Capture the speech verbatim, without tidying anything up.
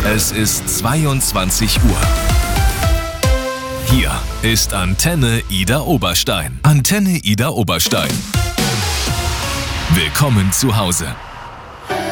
Es ist zweiundzwanzig Uhr. Hier ist Antenne Ida Oberstein. Antenne Ida Oberstein. Willkommen zu Hause.